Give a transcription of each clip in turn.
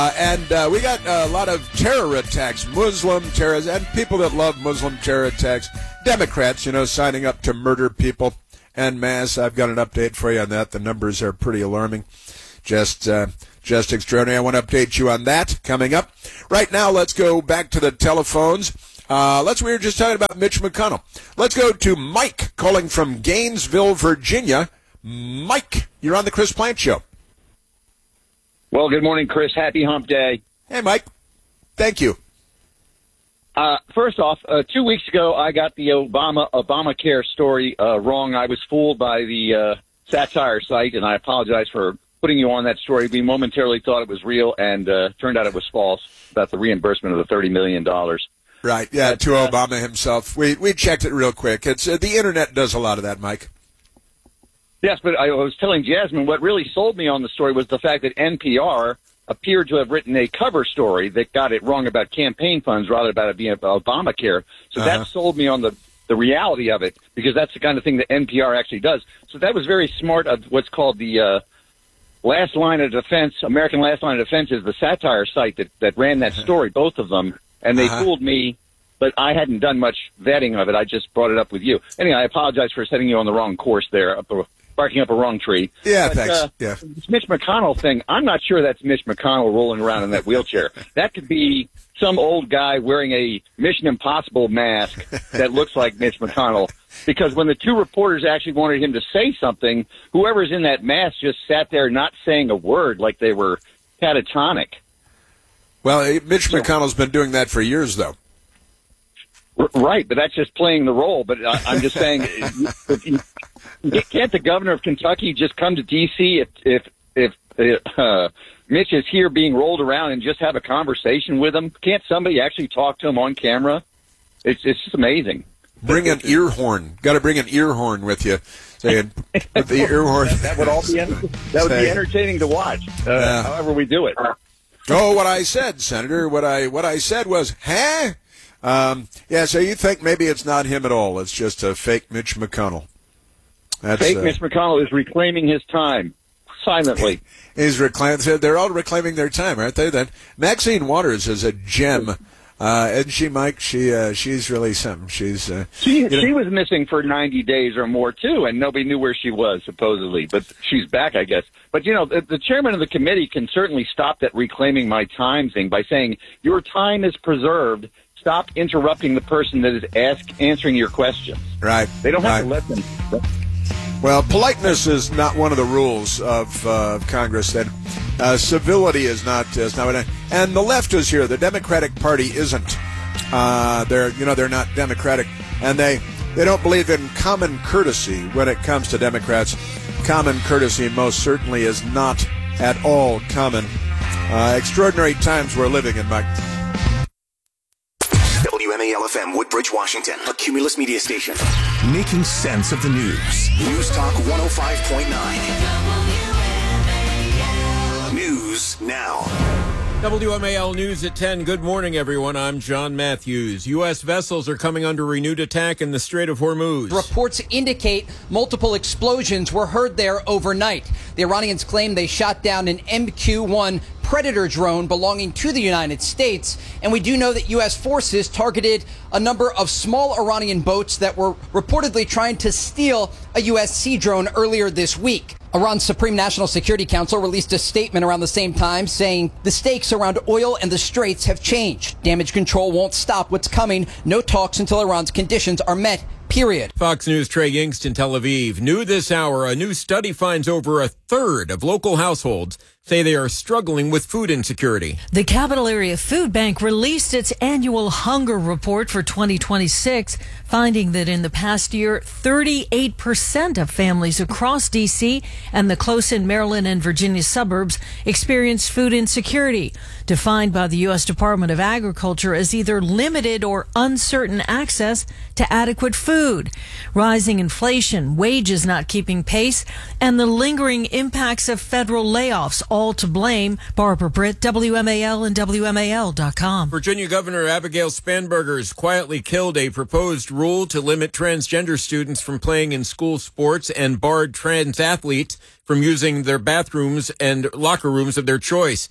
And we got a lot of terror attacks, Muslim terrorists, and people that love Muslim terror attacks. Democrats, signing up to murder people en masse. I've got an update for you on that. The numbers are pretty alarming. Just extraordinary. I want to update you on that coming up. Right now, let's go back to the telephones. We were just talking about Mitch McConnell. Let's go to Mike calling from Gainesville, Virginia. Mike, you're on the Chris Plante Show. Well, good morning, Chris. Happy hump day. Hey, Mike. Thank you. First off, 2 weeks ago, I got the Obamacare story wrong. I was fooled by the satire site, and I apologize for putting you on that story. We momentarily thought it was real, and turned out it was false about the reimbursement of the $30 million. Right, yeah, to Obama himself. We checked it real quick. It's the Internet does a lot of that, Mike. Yes, but I was telling Jasmine what really sold me on the story was the fact that NPR appeared to have written a cover story that got it wrong about campaign funds rather about it being Obamacare. So that sold me on the reality of it, because that's the kind of thing that NPR actually does. So that was very smart of what's called the Last Line of Defense. American Last Line of Defense is the satire site that ran that story, both of them, and they fooled me. But I hadn't done much vetting of it. I just brought it up with you. Anyway, I apologize for setting you on the wrong course there, barking up a wrong tree. Yeah, but, thanks. This Mitch McConnell thing, I'm not sure that's Mitch McConnell rolling around in that wheelchair. That could be some old guy wearing a Mission Impossible mask that looks like Mitch McConnell. Because when the two reporters actually wanted him to say something, whoever's in that mask just sat there not saying a word, like they were catatonic. Well, Mitch McConnell's been doing that for years, though. Right, but that's just playing the role. But I'm just saying, can't the governor of Kentucky just come to D.C. if Mitch is here being rolled around and just have a conversation with him? Can't somebody actually talk to him on camera? It's just amazing. Bring an ear horn. Got to bring an ear horn with you. Saying, with the ear horn. That would all be be entertaining to watch. However we do it. Oh, what I said, Senator. What I said was, huh? So you think maybe it's not him at all. It's just a fake Mitch McConnell. Fake Mitch McConnell is reclaiming his time silently. They're all reclaiming their time, aren't they? Then Maxine Waters is a gem. Isn't she, Mike? She's really something. She was missing for 90 days or more too, and nobody knew where she was supposedly. But she's back, I guess. But the chairman of the committee can certainly stop that reclaiming my time thing by saying your time is preserved. Stop interrupting the person that is answering your questions. Right. They don't have to let them. Well, politeness is not one of the rules of Congress. That civility is not. And the left is here. The Democratic Party isn't. They're not democratic, and they don't believe in common courtesy when it comes to Democrats. Common courtesy most certainly is not at all common. Extraordinary times we're living in, Mike. WMAL-FM, Woodbridge, Washington, a Cumulus media station. Making sense of the news. News Talk 105.9. News now. WMAL News at 10. Good morning, everyone. I'm John Matthews. U.S. vessels are coming under renewed attack in the Strait of Hormuz. Reports indicate multiple explosions were heard there overnight. The Iranians claim they shot down an MQ-1 Predator drone belonging to the United States. And we do know that U.S. forces targeted a number of small Iranian boats that were reportedly trying to steal a U.S. Sea drone earlier this week. Iran's Supreme National Security Council released a statement around the same time saying the stakes around oil and the straits have changed. Damage control won't stop what's coming. No talks until Iran's conditions are met. Period. Fox News' Trey Yingst in Tel Aviv. New this hour, a new study finds over a third of local households say they are struggling with food insecurity. The Capital Area Food Bank released its annual hunger report for 2026, finding that in the past year, 38% of families across D.C. and the close-in Maryland and Virginia suburbs experienced food insecurity, defined by the U.S. Department of Agriculture as either limited or uncertain access to adequate food. Rising inflation, wages not keeping pace, and the lingering impacts of federal layoffs, all to blame. Barbara Britt, WMAL and WMAL.com. Virginia Governor Abigail Spanberger's quietly killed a proposed rule to limit transgender students from playing in school sports and barred trans athletes from using their bathrooms and locker rooms of their choice.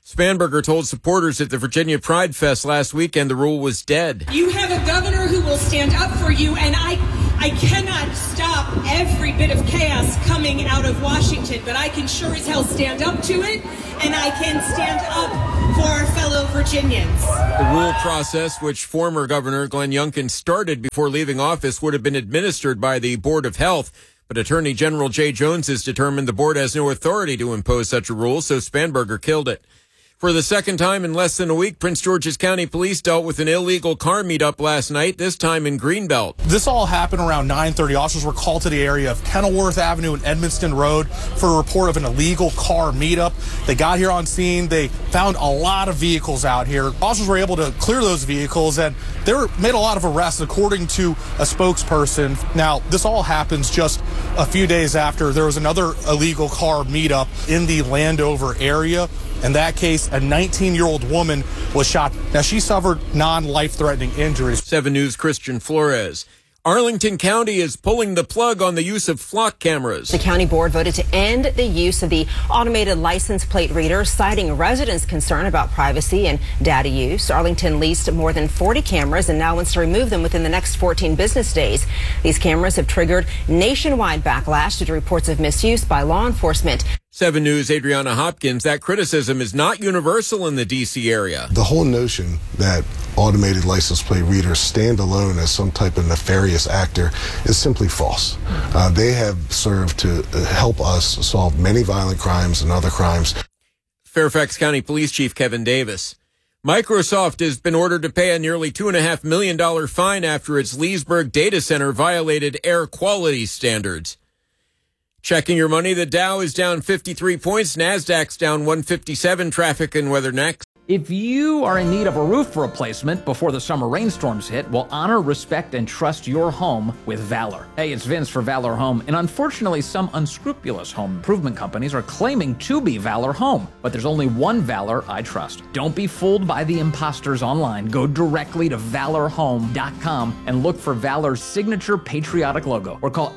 Spanberger told supporters at the Virginia Pride Fest last weekend the rule was dead. You have a governor who will stand up for you, and I cannot stop every bit of chaos coming out of Washington, but I can sure as hell stand up to it, and I can stand up for our fellow Virginians. The rule process, which former Governor Glenn Youngkin started before leaving office, would have been administered by the Board of Health. But Attorney General Jay Jones has determined the board has no authority to impose such a rule, so Spanberger killed it. For the second time in less than a week, Prince George's County Police dealt with an illegal car meetup last night, this time in Greenbelt. This all happened around 9:30. Officers were called to the area of Kenilworth Avenue and Edmonston Road for a report of an illegal car meetup. They got here on scene. They found a lot of vehicles out here. Officers were able to clear those vehicles, and they made a lot of arrests, according to a spokesperson. Now, this all happens just a few days after there was another illegal car meetup in the Landover area. In that case, a 19-year-old woman was shot. Now, she suffered non-life-threatening injuries. 7 News' Christian Flores. Arlington County is pulling the plug on the use of flock cameras. The county board voted to end the use of the automated license plate reader, citing residents' concern about privacy and data use. Arlington leased more than 40 cameras and now wants to remove them within the next 14 business days. These cameras have triggered nationwide backlash due to reports of misuse by law enforcement. 7 News' Adriana Hopkins. That criticism is not universal in the D.C. area. The whole notion that automated license plate readers stand alone as some type of nefarious actor is simply false. They have served to help us solve many violent crimes and other crimes. Fairfax County Police Chief Kevin Davis. Microsoft has been ordered to pay a nearly $2.5 million fine after its Leesburg data center violated air quality standards. Checking your money, the Dow is down 53 points, NASDAQ's down 157. Traffic and weather next. If you are in need of a roof replacement before the summer rainstorms hit, well, honor, respect, and trust your home with Valor. Hey, it's Vince for Valor Home, and unfortunately, some unscrupulous home improvement companies are claiming to be Valor Home, but there's only one Valor I trust. Don't be fooled by the imposters online. Go directly to valorhome.com and look for Valor's signature patriotic logo, or call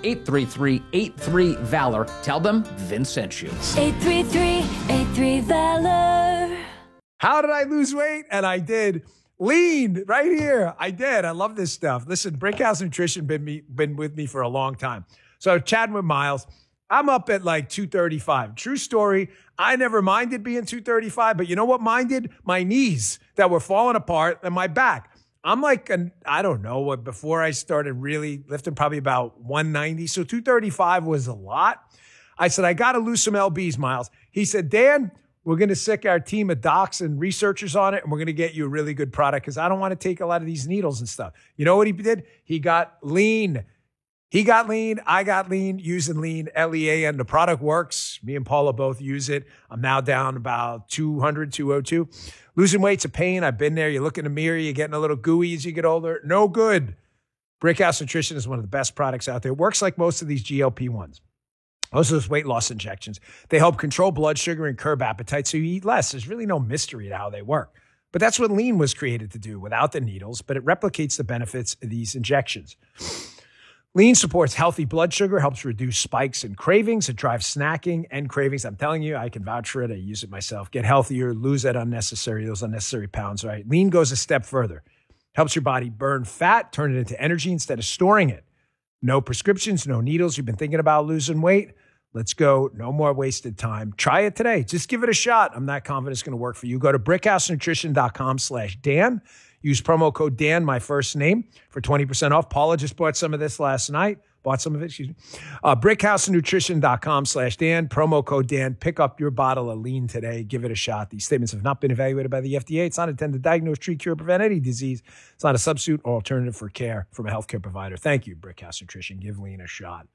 833-83-VALOR. Tell them Vince sent you. 833-83-VALOR. How did I lose weight? And I did. Lean right here. I did. I love this stuff. Listen, Brickhouse Nutrition been with me for a long time. So chatting with Miles, I'm up at like 235. True story. I never minded being 235, but you know what minded? My knees that were falling apart and my back. I'm like, I don't know, before I started really lifting, probably about 190. So 235 was a lot. I said, I got to lose some lbs, Miles. He said, Dan, we're going to sick our team of docs and researchers on it, and we're going to get you a really good product because I don't want to take a lot of these needles and stuff. You know what he did? He got lean. He got lean. I got lean using lean, LEA, and the product works. Me and Paula both use it. I'm now down about 200, 202. Losing weight's a pain. I've been there. You look in the mirror, you're getting a little gooey as you get older. No good. Brickhouse Nutrition is one of the best products out there. It works like most of these GLP-1s. Most of those weight loss injections, they help control blood sugar and curb appetite so you eat less. There's really no mystery to how they work. But that's what lean was created to do without the needles, but it replicates the benefits of these injections. Lean supports healthy blood sugar, helps reduce spikes and cravings. It drives snacking and cravings. I'm telling you, I can vouch for it. I use it myself. Get healthier, lose those unnecessary pounds, right? Lean goes a step further. Helps your body burn fat, turn it into energy instead of storing it. No prescriptions, no needles. You've been thinking about losing weight? Let's go. No more wasted time. Try it today. Just give it a shot. I'm not confident it's going to work for you. Go to brickhousenutrition.com/Dan. Use promo code Dan, my first name, for 20% off. Paula just bought some of this last night. Brickhousenutrition.com/Dan. Promo code Dan. Pick up your bottle of lean today. Give it a shot. These statements have not been evaluated by the FDA. It's not intended to diagnose, treat, cure, prevent any disease. It's not a substitute or alternative for care from a healthcare provider. Thank you, Brickhouse Nutrition. Give lean a shot.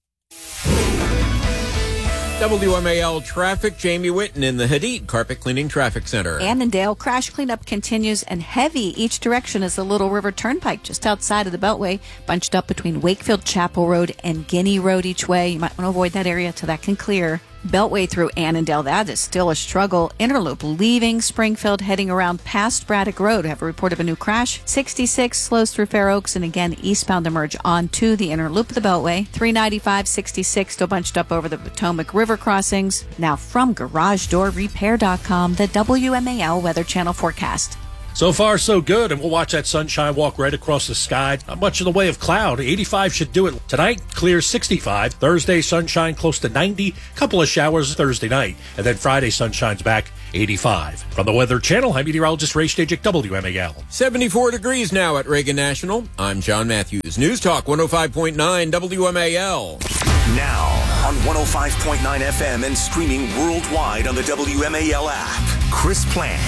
WMAL traffic, Jamie Whitten in the Hadid Carpet Cleaning Traffic Center. Annandale crash cleanup continues and heavy each direction as the Little River Turnpike just outside of the Beltway, bunched up between Wakefield Chapel Road and Guinea Road each way. You might want to avoid that area till that can clear. Beltway through Annandale, that is still a struggle. Interloop leaving Springfield, heading around past Braddock Road. Have a report of a new crash. 66 slows through Fair Oaks, and again, eastbound to merge onto the Interloop of the Beltway. 395, 66 still bunched up over the Potomac River crossings. Now from GarageDoorRepair.com, the WMAL Weather Channel forecast. So far, so good, and we'll watch that sunshine walk right across the sky. Not much in the way of cloud. 85 should do it. Tonight, clear 65. Thursday, sunshine close to 90. Couple of showers Thursday night. And then Friday, sunshine's back, 85. From the Weather Channel, I'm meteorologist Ray Stajic, WMAL. 74 degrees now at Reagan National. I'm John Matthews. News Talk 105.9 WMAL. Now on 105.9 FM and streaming worldwide on the WMAL app. Chris Plant.